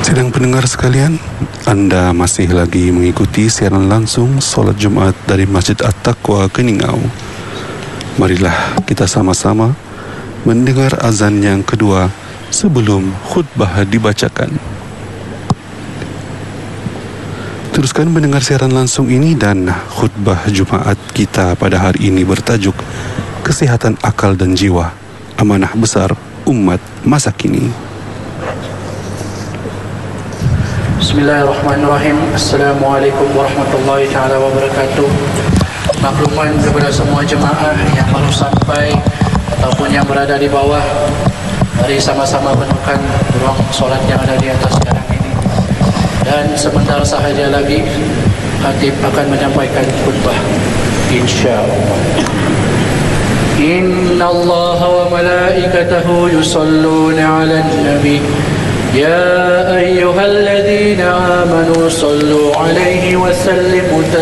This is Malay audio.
Sidang pendengar sekalian, anda masih lagi mengikuti siaran langsung solat Jumaat dari Masjid At-Taqwa Keningau. Marilah kita sama-sama mendengar azan yang kedua sebelum khutbah dibacakan. Teruskan mendengar siaran langsung ini, dan khutbah Jumaat kita pada hari ini bertajuk Kesehatan Akal dan Jiwa, Amanah Besar Umat Masa Kini. Bismillahirrahmanirrahim. Assalamualaikum warahmatullahi ta'ala wabarakatuh. Makluman kepada semua jemaah yang baru sampai ataupun yang berada di bawah, mari sama-sama penuhkan ruang solat yang ada di atas sekarang ini. Dan sebentar sahaja lagi khatib akan menyampaikan khutbah, insyaallah. Inna Allah wa malaikatahu yusalluna 'alan nabi ya ayyuhalladzina amanu sallu 'alaihi wa sallimu